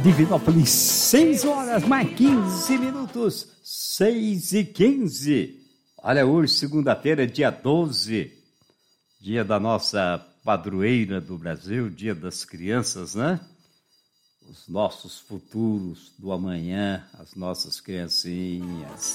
Divinópolis, 6 horas mais 15 minutos, 6h15. Olha, hoje, segunda-feira, dia 12, dia da nossa padroeira do Brasil, dia das crianças, né? Os nossos futuros do amanhã, as nossas criancinhas.